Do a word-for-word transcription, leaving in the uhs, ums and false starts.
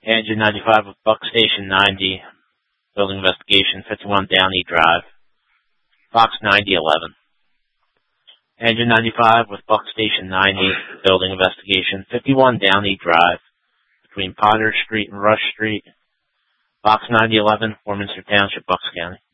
Engine ninety-five with Buck Station ninety, building investigation, fifty-one Downey Drive, Fox ninety eleven. Engine ninety-five with Buck Station ninety, building investigation, fifty-one Downey Drive, between Potter Street and Rush Street, Fox ninety eleven, Warminster Township, Bucks County.